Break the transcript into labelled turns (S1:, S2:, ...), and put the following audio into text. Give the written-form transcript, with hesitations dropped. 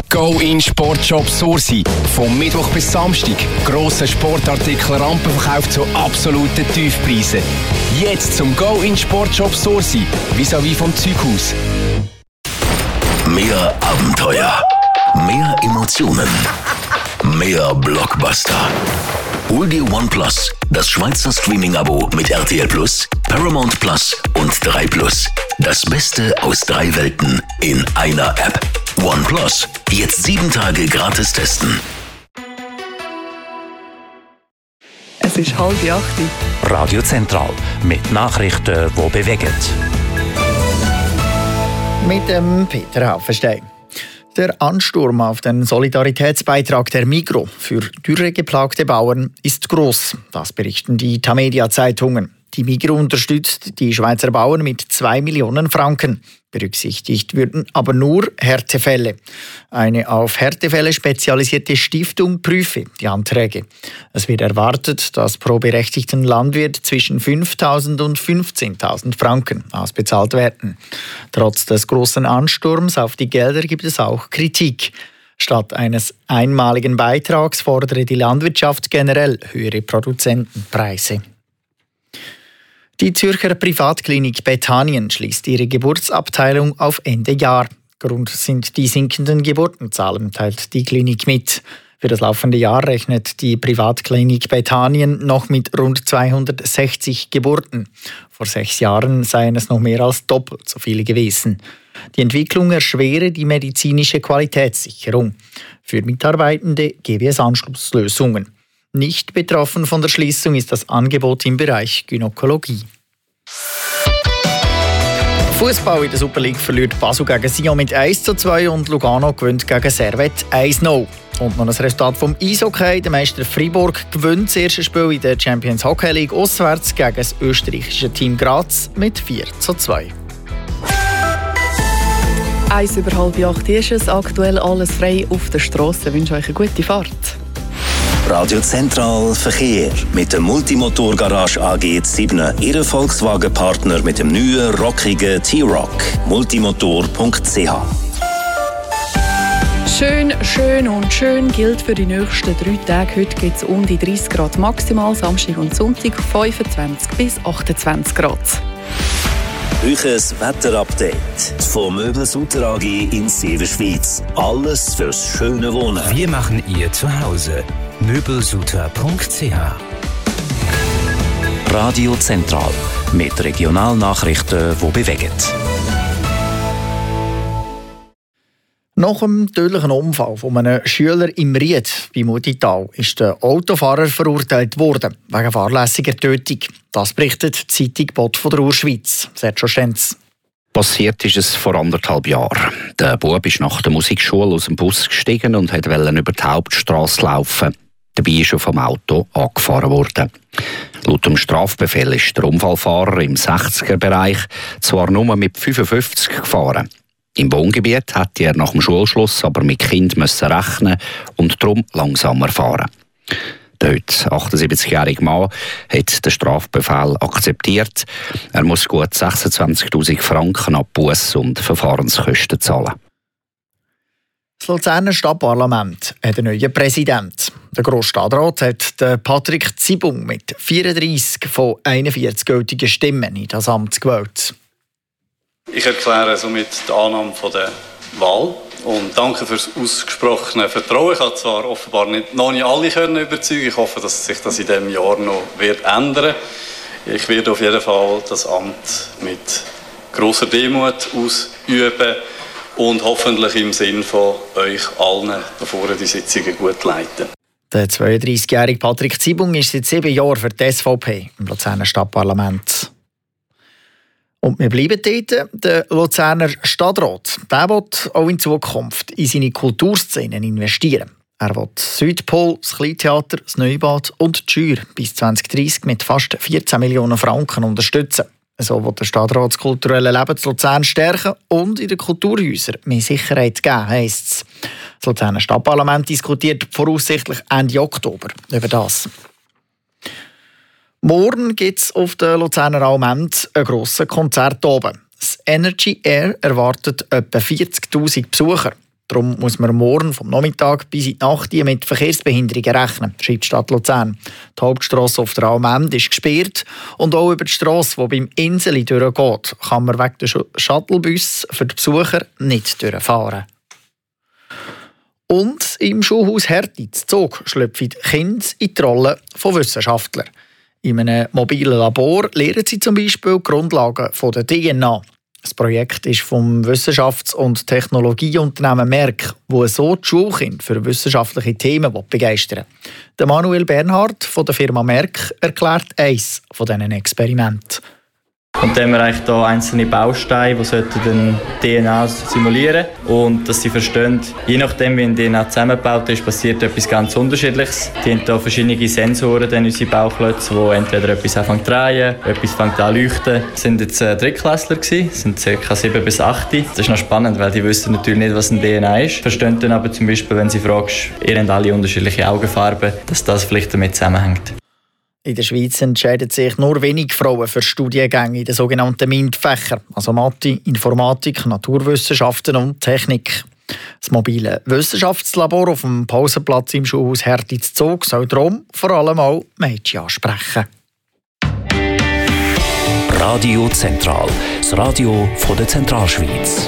S1: Go in Sportshop Sursi. Vom Mittwoch bis Samstag. Grosse Sportartikel, Rampenverkauf zu absoluten Tiefpreisen. Jetzt zum Go in Sportshop Sursi. Vis-à-vis vom Zeughaus.
S2: Mehr Abenteuer. Mehr Emotionen. Mehr Blockbuster. Hol dir OnePlus, das Schweizer Streaming-Abo mit RTL Plus, Paramount Plus und 3 Plus. Das Beste aus 3 Welten in einer App. OnePlus. Jetzt 7 Tage gratis testen.
S3: Es ist 7:30.
S4: Radio Zentral mit Nachrichten, die bewegen.
S5: Mit dem Peter Haufenstein. Der Ansturm auf den Solidaritätsbeitrag der Migros für dürregeplagte Bauern ist groß. Das berichten die Tamedia-Zeitungen. Die Migros unterstützt die Schweizer Bauern mit 2 Millionen Franken. Berücksichtigt würden aber nur Härtefälle. Eine auf Härtefälle spezialisierte Stiftung prüfe die Anträge. Es wird erwartet, dass pro berechtigten Landwirt zwischen 5.000 und 15.000 Franken ausbezahlt werden. Trotz des großen Ansturms auf die Gelder gibt es auch Kritik. Statt eines einmaligen Beitrags fordere die Landwirtschaft generell höhere Produzentenpreise. Die Zürcher Privatklinik Bethanien schließt ihre Geburtsabteilung auf Ende Jahr. Grund sind die sinkenden Geburtenzahlen, teilt die Klinik mit. Für das laufende Jahr rechnet die Privatklinik Bethanien noch mit rund 260 Geburten. Vor 6 Jahren seien es noch mehr als doppelt so viele gewesen. Die Entwicklung erschwere die medizinische Qualitätssicherung. Für Mitarbeitende gebe es Anschlusslösungen. Nicht betroffen von der Schließung ist das Angebot im Bereich Gynäkologie. Fußball in der Super League verliert Basel gegen Sion mit 1:2 und Lugano gewinnt gegen Servette 1:0. Und noch ein Resultat vom Eishockey. Der Meister Fribourg gewinnt das erste Spiel in der Champions Hockey League auswärts gegen das österreichische Team Graz mit 4:2.
S3: 7:30 ist es. Aktuell alles frei auf der Strasse. Ich wünsche euch eine gute Fahrt.
S6: Radio Zentral Verkehr mit der Multimotor-Garage AG Zibne, Ihr Volkswagen-Partner mit dem neuen, rockigen T-Roc. Multimotor.ch.
S3: Schön und schön gilt für die nächsten 3 Tage. Heute gibt es um die 30 Grad maximal, Samstag und Sonntag 25 bis 28 Grad.
S6: Euches Wetterupdate von Möbel Sutter AG in Severschweiz. Alles fürs schöne Wohnen.
S4: Wir machen ihr Zuhause. Möbelsutter.ch. Radio Zentral mit Regionalnachrichten, die bewegen.
S5: Nach dem tödlichen Unfall von einem Schüler im Ried bei Mutital ist der Autofahrer verurteilt worden wegen fahrlässiger Tötung. Das berichtet die Zeitung Bot von der Urschweiz. Sergio Stenz.
S7: Passiert ist es vor 1,5 Jahren. Der Bub ist nach der Musikschule aus dem Bus gestiegen und wollte über die Hauptstrasse laufen. Dabei ist er vom Auto angefahren worden. Laut dem Strafbefehl ist der Unfallfahrer im 60er-Bereich zwar nur mit 55 gefahren. Im Wohngebiet hätte er nach dem Schulschluss aber mit Kind rechnen und darum langsamer fahren. Der heute 78-jährige Mann hat den Strafbefehl akzeptiert. Er muss gut 26'000 Franken an Buss- und Verfahrenskosten zahlen.
S5: Das Luzerner Stadtparlament hat einen neuen Präsidenten. Der Grossstadtrat hat Patrick Zibung mit 34 von 41 gültigen Stimmen in das Amt gewählt.
S8: Ich erkläre somit die Annahme der Wahl und danke für das ausgesprochene Vertrauen. Ich habe zwar offenbar noch nicht alle überzeugen. Ich hoffe, dass sich das in diesem Jahr noch wird ändern. Ich werde auf jeden Fall das Amt mit grosser Demut ausüben und hoffentlich im Sinn von euch allen, bevor die Sitzungen gut leiten.
S5: Der 32-jährige Patrick Zibung ist seit 7 Jahren für die SVP im Luzerner Stadtparlament. Und wir bleiben dort. Der Luzerner Stadtrat der will auch in Zukunft in seine Kulturszenen investieren. Er will Südpol, das Kleintheater, das Neubad und die Schür bis 2030 mit fast 14 Millionen Franken unterstützen. So will der Stadtrat das kulturelle Leben zu Luzern stärken und in den Kulturhäusern mehr Sicherheit geben, heisst es. Das Luzerner Stadtparlament diskutiert voraussichtlich Ende Oktober über das. Morgen gibt es auf der Luzerner Allmend ein grosses Konzert oben. Das Energy Air erwartet etwa 40'000 Besucher. Darum muss man morgen vom Nachmittag bis in die Nacht mit Verkehrsbehinderungen rechnen, schreibt die Stadt Luzern. Die Hauptstrasse auf der Almend ist gesperrt und auch über die Strasse, die beim Inseli durchgeht, kann man wegen der Shuttlebus für die Besucher nicht durchfahren. Und im Schulhaus Hertitz Zog schlüpfen Kinder in die Rolle von Wissenschaftlern. In einem mobilen Labor lernen sie zum Beispiel die Grundlagen der DNA. Das Projekt ist vom Wissenschafts- und Technologieunternehmen Merck, wo so die Schulkinder für wissenschaftliche Themen begeistern will. Der Manuel Bernhard von der Firma Merck erklärt eines von diesen Experimenten.
S9: Und dann haben wir eigentlich hier einzelne Bausteine, die dann DNA simulieren sollten. Und dass sie verstehen, je nachdem wie ein DNA zusammengebaut ist, passiert etwas ganz Unterschiedliches. Die haben hier verschiedene Sensoren, in unsere Bauklötze, die entweder etwas anfangen zu drehen, etwas fängt an zu leuchten. Das waren jetzt Drittklässler, das sind ca. 7 bis 8. Das ist noch spannend, weil die wissen natürlich nicht, was ein DNA ist. Verstehen dann aber zum Beispiel, wenn sie fragst, ihr habt alle unterschiedliche Augenfarben, dass das vielleicht damit zusammenhängt.
S5: In der Schweiz entscheiden sich nur wenig Frauen für Studiengänge in den sogenannten MINT-Fächern, also Mathe, Informatik, Naturwissenschaften und Technik. Das mobile Wissenschaftslabor auf dem Pausenplatz im Schulhaus Hertitz Zog soll darum vor allem auch Mädchen ansprechen.
S4: Radio Zentral, das Radio von der Zentralschweiz.